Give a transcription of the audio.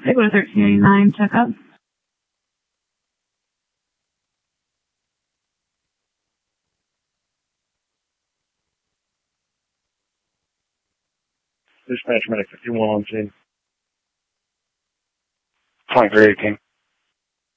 They go to 1389 checkup. Dispatch medic 51 on scene. 2318.